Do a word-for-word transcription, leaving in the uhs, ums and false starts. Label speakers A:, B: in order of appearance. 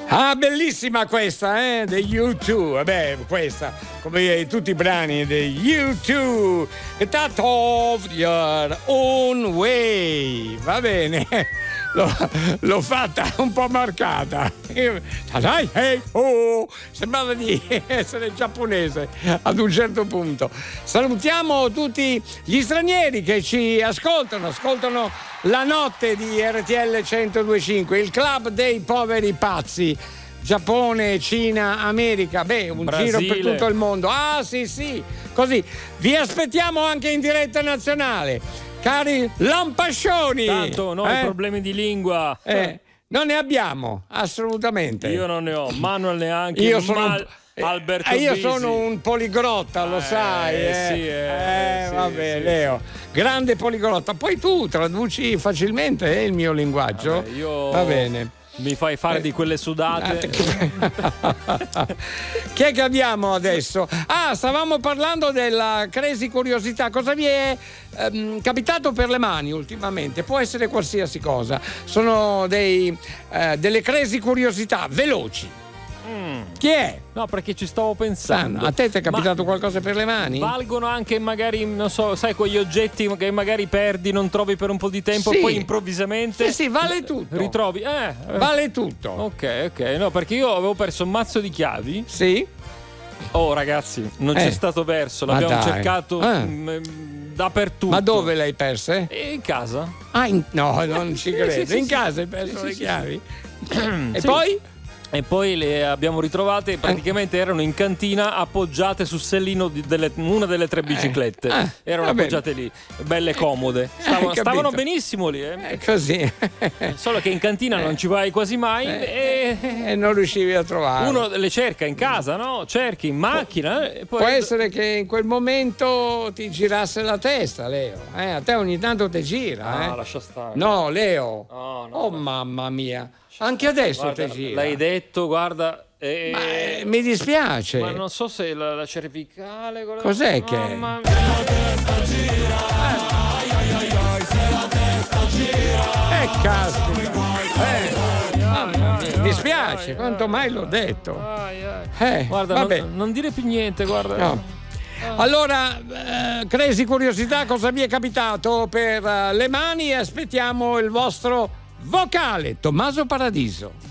A: Ah, bellissima questa, eh, degli U due, vabbè, questa, come tutti i brani degli U due, That of Your Own Way, va bene, l'ho, l'ho fatta un po' marcata, sembrava di essere giapponese ad un certo punto. Salutiamo tutti gli stranieri che ci ascoltano, ascoltano la notte di R T L centodue e cinque, il club dei poveri pazzi. Giappone, Cina, America, beh, un
B: Brasile.
A: Giro per tutto il mondo. Ah, sì, sì, così. Vi aspettiamo anche in diretta nazionale, cari lampascioni.
B: Tanto noi
A: eh?
B: problemi di lingua.
A: Eh, non ne abbiamo, assolutamente.
B: Io non ne ho, Manuel neanche.
A: Io sono
B: Mal- Alberto
A: eh, io
B: Bisi.
A: sono un poliglotta, lo
B: Eh,
A: sai. Eh,
B: sì, eh,
A: eh,
B: sì,
A: vabbè,
B: sì,
A: Leo, grande poliglotta. Poi tu traduci facilmente eh, il mio linguaggio.
B: Vabbè, io...
A: Va bene.
B: Mi fai fare
A: Eh.
B: di quelle sudate.
A: Chi è che abbiamo adesso? Ah, stavamo parlando della crazy curiosità. Cosa vi è ehm, capitato per le mani ultimamente? Può essere qualsiasi cosa. Sono dei, eh, delle crazy curiosità veloci.
B: Mm.
A: Chi è?
B: No, perché ci stavo pensando.
A: Ah, a te ti è capitato
B: Ma
A: qualcosa per le mani?
B: valgono anche magari, non so, sai, quegli oggetti che magari perdi, non trovi per un po' di tempo,
A: Sì.
B: poi improvvisamente.
A: Sì, sì, vale tutto.
B: Ritrovi. Eh.
A: Vale tutto.
B: Ok, ok. No, perché io avevo perso un mazzo di chiavi.
A: Sì?
B: Oh, ragazzi, non
A: Eh.
B: c'è stato verso.
A: Ma
B: L'abbiamo
A: dai.
B: cercato
A: Eh.
B: mm, dappertutto.
A: Ma dove le hai perse?
B: E in casa.
A: Ah, in- no, non ci
B: Sì,
A: credo.
B: sì, sì,
A: in
B: sì.
A: casa hai perso
B: Sì,
A: le
B: sì, sì,
A: chiavi? E
B: Sì.
A: poi?
B: E poi le abbiamo ritrovate, praticamente erano in cantina appoggiate sul sellino di delle, una delle tre biciclette.
A: Eh,
B: erano
A: va bene.
B: appoggiate lì, belle comode. Stavano,
A: capito.
B: stavano benissimo lì. Eh.
A: È così.
B: Solo che in cantina non ci vai quasi mai e
A: E non riuscivi a trovare.
B: uno le cerca in casa, no? Cerchi in macchina e poi...
A: Può essere che in quel momento ti girasse la testa, Leo. Eh, a te ogni tanto ti gira.
B: Ah,
A: eh.
B: lascia stare.
A: No, Leo.
B: No, no,
A: oh,
B: no.
A: mamma mia. Anche adesso
B: Guarda,
A: ti gira.
B: l'hai detto, guarda... eh,
A: Ma, eh, mi dispiace.
B: ma non so se la, la cervicale... quella-
A: Cos'è che-
B: Mamma mia.
A: Eh, caspita. Eh, mamma mia. Mi dispiace, quanto mai l'ho detto.
B: Ai, ai.
A: Eh,
B: Guarda,
A: vabbè.
B: non, non dire più niente, guarda.
A: No. Allora, eh, crazy curiosità, cosa vi è capitato per eh, le mani? Aspettiamo il vostro vocale, Tommaso Paradiso.